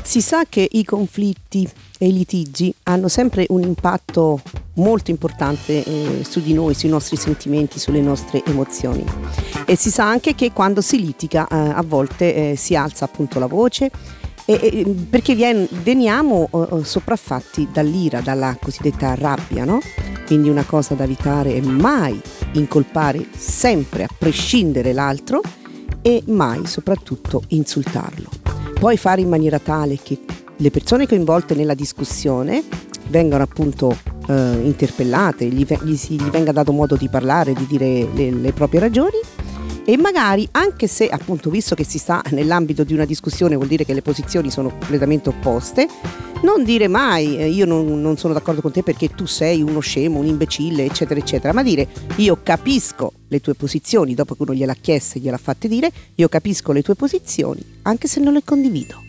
Si sa che i conflitti e i litigi hanno sempre un impatto molto importante su di noi, sui nostri sentimenti, sulle nostre emozioni, e si sa anche che quando si litiga a volte si alza appunto la voce perché veniamo sopraffatti dall'ira, dalla cosiddetta rabbia, no? Quindi una cosa da evitare è mai incolpare, sempre a prescindere l'altro, e mai soprattutto insultarlo. Puoi fare in maniera tale che le persone coinvolte nella discussione vengano appunto interpellate, gli venga dato modo di parlare, di dire le proprie ragioni, e magari, anche se appunto, visto che si sta nell'ambito di una discussione, vuol dire che le posizioni sono completamente opposte, non dire mai io non sono d'accordo con te perché tu sei uno scemo, un imbecille, eccetera eccetera, ma dire: io capisco le tue posizioni, dopo che uno gliel'ha chieste e gliel'ha fatte dire, io capisco le tue posizioni anche se non le condivido.